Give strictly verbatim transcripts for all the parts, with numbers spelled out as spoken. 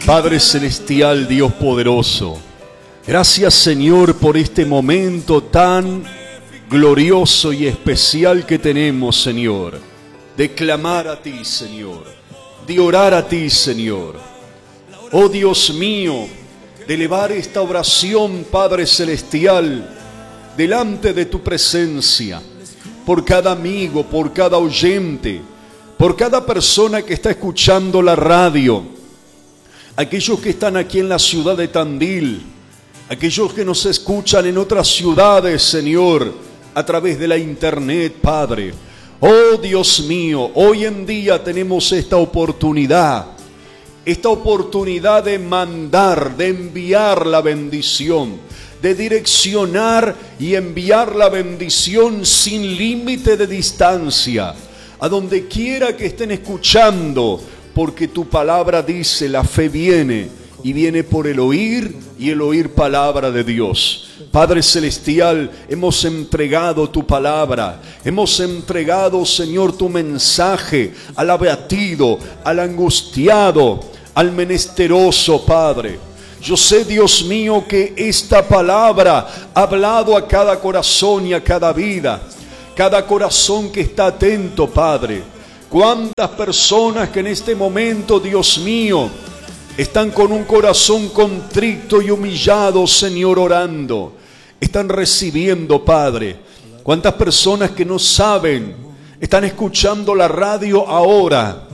Padre celestial, Dios poderoso, gracias, Señor, por este momento tan glorioso y especial que tenemos, Señor, de clamar a ti, Señor, de orar a ti, Señor. Oh Dios mío, de elevar esta oración, Padre celestial, delante de tu presencia, por cada amigo, por cada oyente, por cada persona que está escuchando la radio, aquellos que están aquí en la ciudad de Tandil, aquellos que nos escuchan en otras ciudades, Señor, a través de la internet, Padre. Oh Dios mío, hoy en día tenemos esta oportunidad, esta oportunidad de mandar, de enviar la bendición, de direccionar y enviar la bendición sin límite de distancia, a donde quiera que estén escuchando, porque tu palabra dice, la fe viene y viene por el oír y el oír palabra de Dios. Padre celestial, hemos entregado tu palabra, hemos entregado, Señor, tu mensaje al abatido, al angustiado, al menesteroso, Padre. Yo sé, Dios mío, que esta palabra ha hablado a cada corazón y a cada vida, cada corazón que está atento, Padre. Cuántas personas que en este momento, Dios mío, están con un corazón contrito y humillado, Señor, orando, están recibiendo, Padre. Cuántas personas que no saben, están escuchando la radio ahora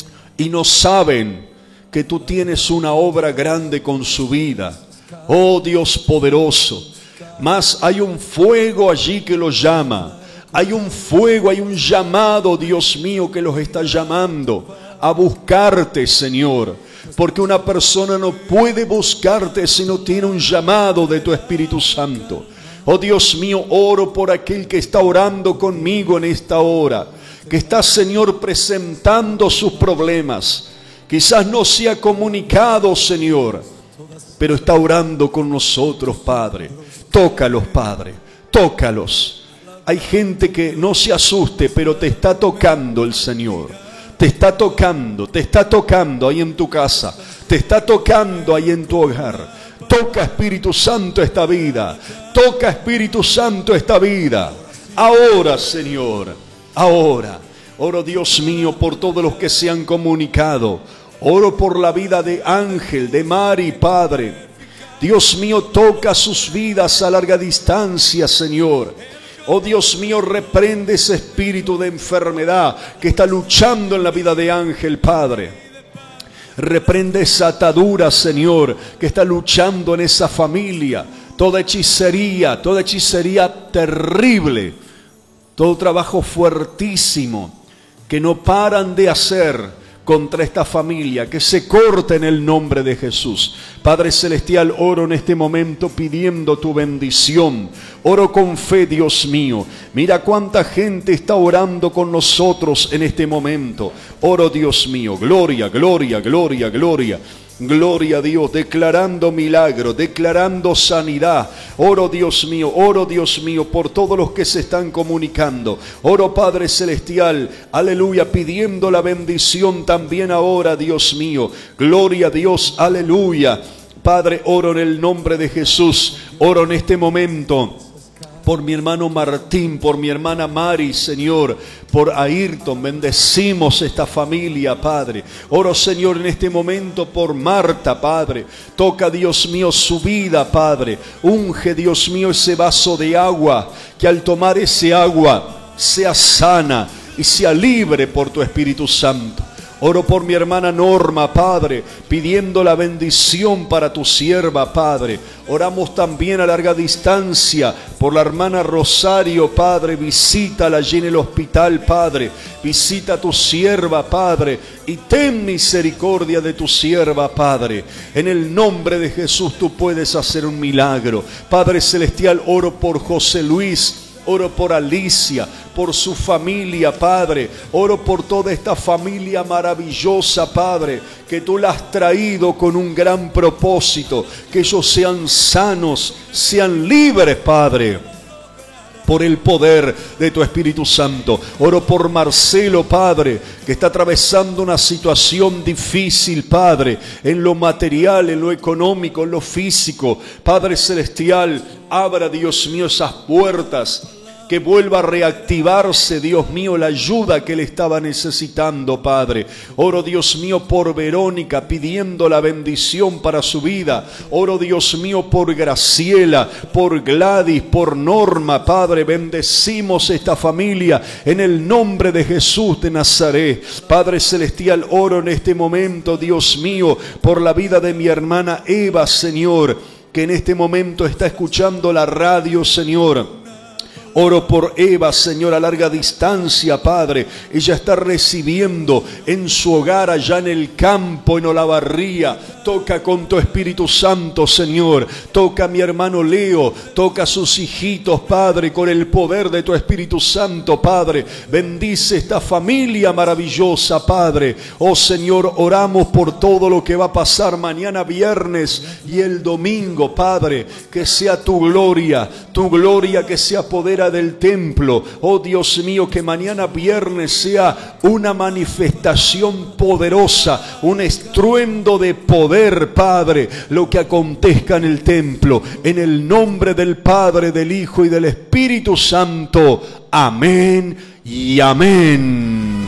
y no saben que tú tienes una obra grande con su vida. Oh Dios poderoso, mas hay un fuego allí que los llama. Hay un fuego, hay un llamado, Dios mío, que los está llamando a buscarte, Señor. Porque una persona no puede buscarte si no tiene un llamado de tu Espíritu Santo. Oh Dios mío, oro por aquel que está orando conmigo en esta hora, que está, Señor, presentando sus problemas. Quizás no se ha comunicado, Señor, pero está orando con nosotros, Padre. Tócalos, Padre, tócalos. Hay gente que no se asuste, pero te está tocando el Señor. Te está tocando, te está tocando ahí en tu casa. Te está tocando ahí en tu hogar. Toca, Espíritu Santo, esta vida. Toca, Espíritu Santo, esta vida. Ahora, Señor, ahora. Oro, Dios mío, por todos los que se han comunicado. Oro por la vida de Ángel, de Mari, Padre. Dios mío, toca sus vidas a larga distancia, Señor. Oh Dios mío, reprende ese espíritu de enfermedad que está luchando en la vida de Ángel, Padre. Reprende esa atadura, Señor, que está luchando en esa familia. Toda hechicería, toda hechicería terrible, todo trabajo fuertísimo que no paran de hacer contra esta familia, que se corte en el nombre de Jesús. Padre celestial, oro en este momento pidiendo tu bendición. Oro con fe, Dios mío. Mira cuánta gente está orando con nosotros en este momento. Oro, Dios mío. Gloria, gloria, gloria, gloria. Gloria a Dios, declarando milagro, declarando sanidad. Oro, Dios mío, oro, Dios mío, por todos los que se están comunicando. Oro, Padre celestial, aleluya, pidiendo la bendición también ahora, Dios mío. Gloria a Dios, aleluya. Padre, oro en el nombre de Jesús. Oro en este momento por mi hermano Martín, por mi hermana Mari, Señor, por Ayrton. Bendecimos esta familia, Padre. Oro, Señor, en este momento por Marta, Padre. Toca, Dios mío, su vida, Padre. Unge, Dios mío, ese vaso de agua, que al tomar ese agua sea sana y sea libre por tu Espíritu Santo. Oro por mi hermana Norma, Padre, pidiendo la bendición para tu sierva, Padre. Oramos también a larga distancia por la hermana Rosario, Padre. Visítala allí en el hospital, Padre. Visita a tu sierva, Padre, y ten misericordia de tu sierva, Padre. En el nombre de Jesús tú puedes hacer un milagro. Padre celestial, oro por José Luis. Oro por Alicia, por su familia, Padre. Oro por toda esta familia maravillosa, Padre, que tú la has traído con un gran propósito. Que ellos sean sanos, sean libres, Padre, por el poder de tu Espíritu Santo. Oro por Marcelo, Padre, que está atravesando una situación difícil, Padre, en lo material, en lo económico, en lo físico. Padre Celestial, abra, Dios mío, esas puertas, que vuelva a reactivarse, Dios mío, la ayuda que él estaba necesitando, Padre. Oro, Dios mío, por Verónica, pidiendo la bendición para su vida. Oro, Dios mío, por Graciela, por Gladys, por Norma, Padre. Bendecimos esta familia en el nombre de Jesús de Nazaret. Padre Celestial, oro en este momento, Dios mío, por la vida de mi hermana Eva, Señor, que en este momento está escuchando la radio, Señor. Oro por Eva, Señor, a larga distancia, Padre. Ella está recibiendo en su hogar, allá en el campo, en Olavarría. Toca con tu Espíritu Santo, Señor. Toca a mi hermano Leo. Toca a sus hijitos, Padre, con el poder de tu Espíritu Santo, Padre. Bendice esta familia maravillosa, Padre. Oh, Señor, oramos por todo lo que va a pasar mañana viernes y el domingo, Padre. Que sea tu gloria, tu gloria que se apodera del templo. Oh Dios mío, que mañana viernes sea una manifestación poderosa, un estruendo de poder, Padre, lo que acontezca en el templo, en el nombre del Padre, del Hijo y del Espíritu Santo. Amén y amén.